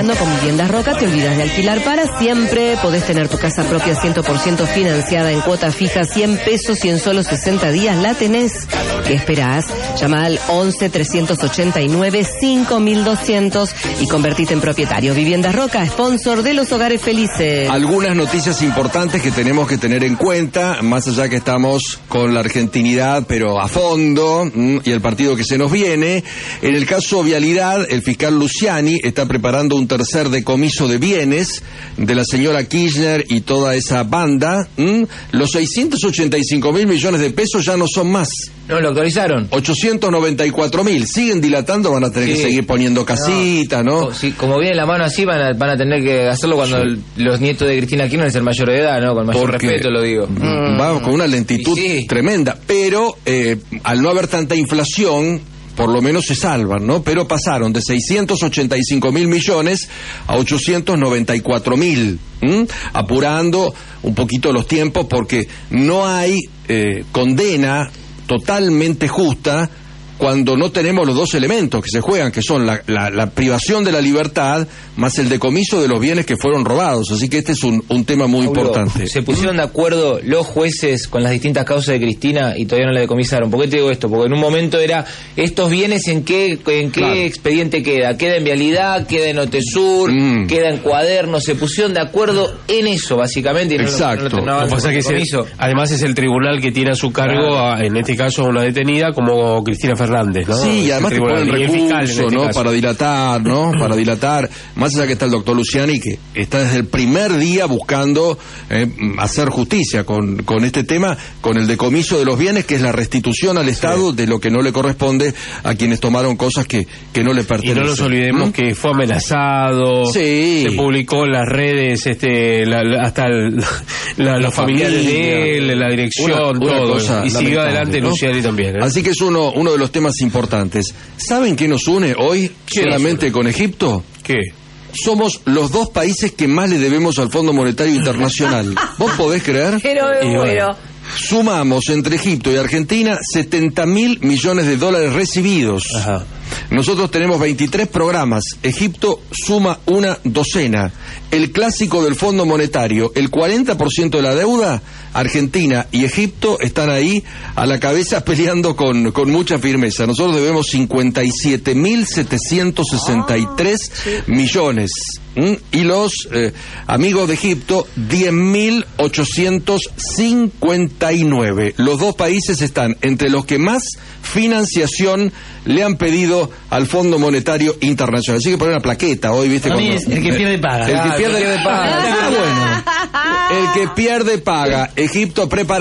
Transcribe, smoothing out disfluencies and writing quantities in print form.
alquilando. Con Viviendas Roca te olvidas de alquilar para siempre. Podés tener tu casa propia 100% financiada en cuota fija, 100 pesos, y en solo 60 días la tenés. ¿Qué esperás? Llama al 11-389-5200 y convertite en propietario. Viviendas Roca, sponsor de los hogares felices. Algunas noticias importantes que tenemos que tener en cuenta, más allá que estamos con la argentinidad, pero a fondo, y el partido que se nos viene. En el caso Vialidad, el fiscal Luciani está preparando un tercer decomiso de bienes de la señora Kirchner y toda esa banda. Los 685.000 millones de pesos ya no son más. No, lo actualizaron. 894.000. Siguen dilatando, van a tener que seguir poniendo casitas, ¿no? Sí, como viene la mano así, van a tener que hacerlo cuando los nietos de Cristina Kirchner es el mayor de edad, ¿no? Con mayor respeto lo digo. Va con una lentitud tremenda, pero al no haber tanta inflación, por lo menos se salvan, ¿no? Pero pasaron de 685.000 millones a 894.000, apurando un poquito los tiempos porque no hay condena totalmente justa cuando no tenemos los dos elementos que se juegan, que son la privación de la libertad más el decomiso de los bienes que fueron robados. Así que este es un tema muy importante. ¿Se pusieron de acuerdo los jueces con las distintas causas de Cristina y todavía no la decomisaron? ¿Por qué te digo esto? Porque en un momento era, ¿estos bienes en qué expediente queda? ¿Queda en Vialidad? ¿Queda en Otesur? ¿Queda en Cuadernos? Se pusieron de acuerdo en eso, básicamente. Y exacto. Lo que pasa es que además es el tribunal que tiene a su cargo, en este caso, a una detenida como Cristina Fernández, ¿no? Sí, y además te ponen recurso, ¿no? Caso. Para dilatar, ¿no? Para dilatar. Más allá que está el doctor Luciani, que está desde el primer día buscando hacer justicia con este tema, con el decomiso de los bienes, que es la restitución al Estado de lo que no le corresponde a quienes tomaron cosas que no le pertenecen. Y no nos olvidemos que fue amenazado, se publicó en las redes, hasta los familiares de él, la dirección, todo. Y siguió adelante, ¿no? Luciani también, ¿eh? Así que es uno de los temas importantes. ¿Saben qué nos une hoy solamente con Egipto? ¿Qué? Somos los dos países que más le debemos al Fondo Monetario Internacional. ¿Vos podés creer? Pero bueno. Sumamos entre Egipto y Argentina 70.000 millones de dólares recibidos. Ajá. Nosotros tenemos 23 programas. Egipto suma una docena. El clásico del Fondo Monetario, el 40% de la deuda, Argentina y Egipto están ahí a la cabeza peleando con mucha firmeza. Nosotros debemos 57.763 millones. Y los amigos de Egipto 10.859. Los dos países están entre los que más financiación le han pedido al Fondo Monetario Internacional. Así que poner una plaqueta hoy, ¿viste? El que pierde paga. El que pierde paga. Bueno. El que pierde paga. Egipto prepara